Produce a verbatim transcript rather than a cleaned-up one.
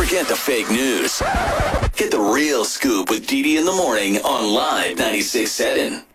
Forget the fake news. Get the real scoop with Dee Dee in the morning on Live ninety-six point seven.